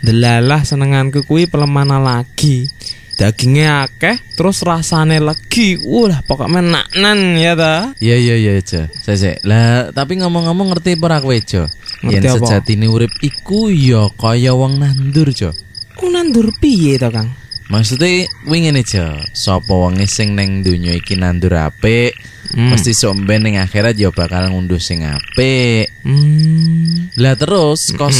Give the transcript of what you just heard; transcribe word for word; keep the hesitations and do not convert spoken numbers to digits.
Delalah senenganku kuwi pelemana lagi. Dagingnya akeh, terus rasane legi. Wah, pokoknya naknan ya ta. Iya iya iya Jo. Sesek. Lah, tapi ngomong-ngomong ngerti apa ora kowe Jo? Yen Ngerti apa? sejatine urip iku ya kaya wong nandur Jo. Oh, nandur piye to, Kang? Maksudnya kuwi ngene Jo. Sapa wonge sing ning donya iki nandur apik, Hmm. mesti sok ben ning akhirat ya bakal ngunduh sing apik. Hmm. Lah terus kos